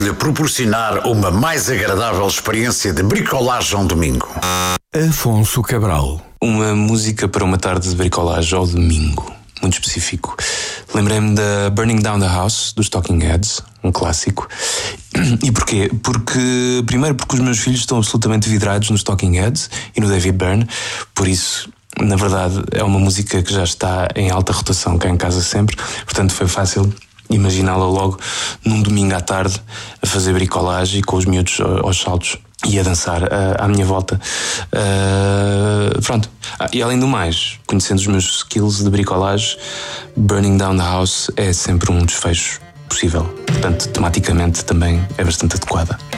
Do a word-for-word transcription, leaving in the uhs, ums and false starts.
lhe proporcionar uma mais agradável experiência de bricolagem ao domingo. Afonso Cabral. Uma música para uma tarde de bricolagem ao domingo, muito específico. Lembrei-me da Burning Down the House, dos Talking Heads, um clássico. E porquê? Porque, primeiro, porque os meus filhos estão absolutamente vidrados nos Talking Heads e no David Byrne, por isso, na verdade, é uma música que já está em alta rotação cá em casa sempre, portanto foi fácil imaginá-la logo num domingo à tarde a fazer bricolagem e com os miúdos aos saltos e a dançar uh, à minha volta. Uh, pronto. Ah, e além do mais, conhecendo os meus skills de bricolagem, Burning Down the House é sempre um desfecho possível. Portanto, tematicamente também é bastante adequada.